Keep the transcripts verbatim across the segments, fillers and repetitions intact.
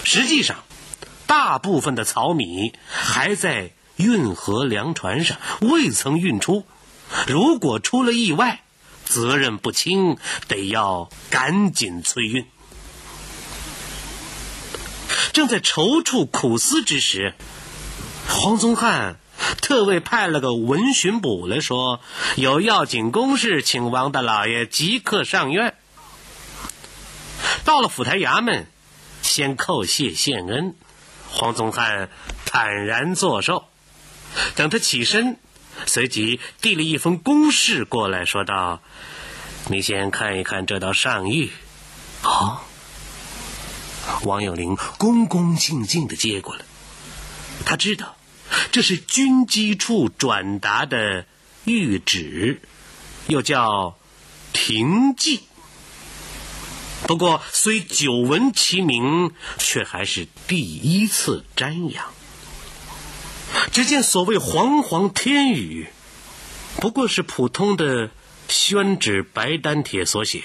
实际上，大部分的糙米还在运河粮船上，未曾运出。如果出了意外，责任不轻，得要赶紧催运。正在踌躇苦思之时，黄宗翰特为派了个文巡捕来说，有要紧公事，请王大老爷即刻上院。到了府台衙门，先叩谢谢恩，黄宗翰坦然作受。等他起身，随即递了一封公事过来，说道：你先看一看这道上谕。哦，王有龄恭恭敬敬地接过来，他知道这是军机处转达的谕旨，又叫停记。不过虽久闻其名，却还是第一次瞻仰。只见所谓煌煌天宇，不过是普通的宣纸白丹帖所写，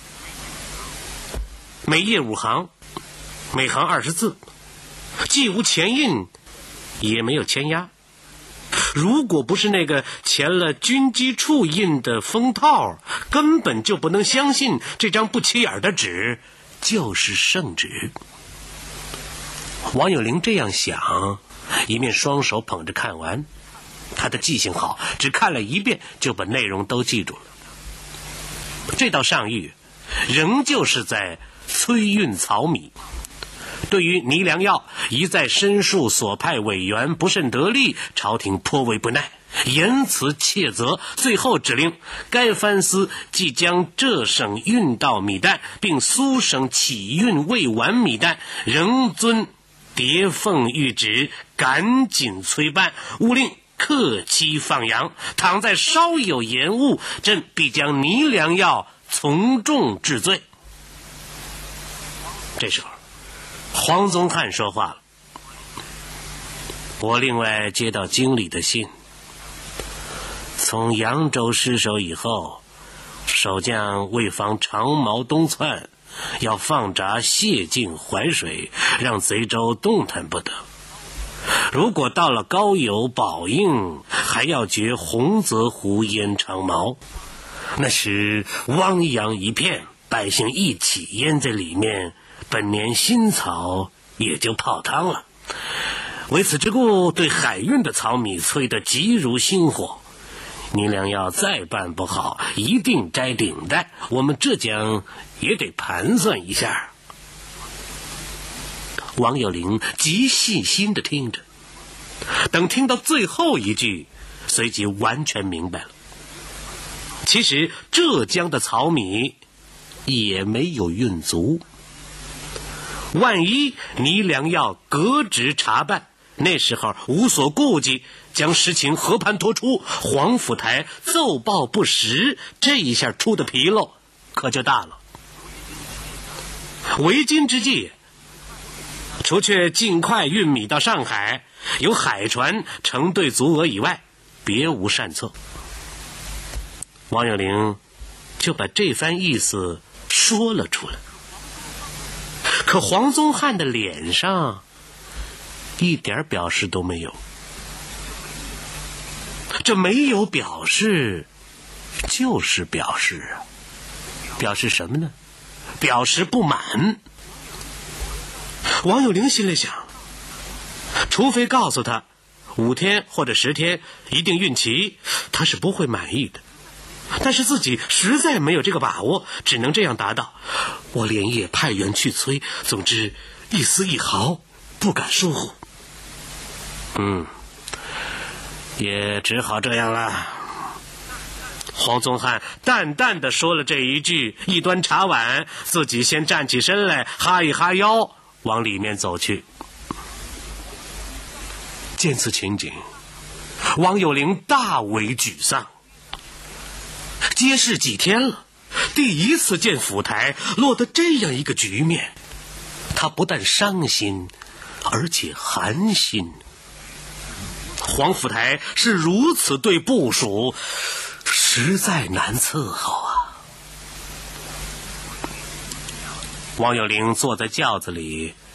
每页五行，每行二十字，既无前印，也没有签押。如果不是那个填了军机处印的封套，根本就不能相信这张不起眼的纸就是圣旨。王有龄这样想，一面双手捧着看完。他的记性好，只看了一遍就把内容都记住了。这道上谕仍旧是在催运糙米，对于倪良耀一再申诉所派委员不甚得力，朝廷颇为不耐，严辞切责，最后指令该藩司即将浙省运到米担，并苏省起运未完米担，仍遵叠凤谕旨，赶紧催办，勿令克期放羊，倘在稍有延误，朕必将倪良耀从重治罪。这时候黄宗翰说话了：我另外接到经理的信，从扬州失守以后，守将为防长毛东窜，要放闸泄进淮水，让贼州动弹不得。如果到了高邮、宝应，还要绝洪泽湖淹长毛，那时汪洋一片，百姓一起淹在里面，本年新草也就泡汤了。为此之故，对海运的糙米催得急如星火。倪良耀再办不好，一定摘顶戴，我们浙江也得盘算一下。王有龄极细心地听着，等听到最后一句，随即完全明白了。其实浙江的糙米也没有运足，万一倪良耀革职查办，那时候无所顾忌，将实情和盘托出，黄府台奏报不实，这一下出的纰漏可就大了。为今之计，除却尽快运米到上海，有海船承兑足额以外，别无善策。王有龄就把这番意思说了出来。可黄宗翰的脸上一点表示都没有，这没有表示就是表示啊，表示什么呢？表示不满。王有龄心里想，除非告诉他五天或者十天一定运齐，他是不会满意的。但是自己实在没有这个把握，只能这样答道：我连夜派员去催，总之一丝一毫不敢疏忽。嗯，也只好这样了。黄宗翰淡淡地说了这一句，一端茶碗，自己先站起身来，哈一哈腰，往里面走去。见此情景，王有龄大为沮丧。接事几天了，第一次见府台落得这样一个局面，他不但伤心，而且寒心。黄府台是如此对部属，实在难伺候啊。王有龄坐在轿子里，